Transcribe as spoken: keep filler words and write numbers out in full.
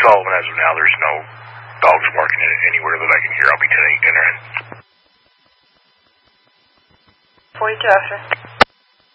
Sullivan. As of now, there's no dogs barking anywhere that I can hear. I'll be ten eight dinner in. forty-two after.